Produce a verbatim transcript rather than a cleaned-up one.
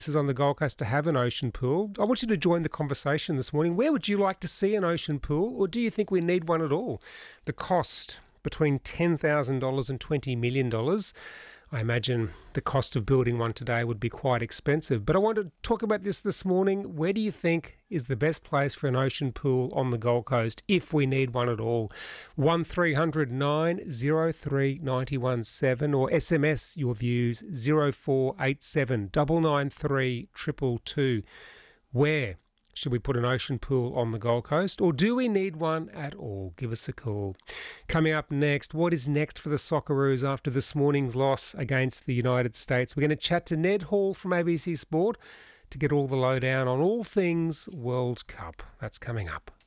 Is on the Gold Coast to have an ocean pool. I want you to join the conversation this morning. Where would you like to see an ocean pool, or do you think we need one at all? The cost between ten thousand dollars and twenty million dollars. I imagine the cost of building one today would be quite expensive. But I want to talk about this this morning. Where do you think is the best place for an ocean pool on the Gold Coast, if we need one at all? one three hundred nine oh three nine one seven or S M S your views zero four eight seven nine nine three two two two. Where should we put an ocean pool on the Gold Coast, or do we need one at all? Give us a call. Coming up next, what is next for the Socceroos after this morning's loss against the United States? We're going to chat to Ned Hall from A B C Sport to get all the lowdown on all things World Cup. That's coming up.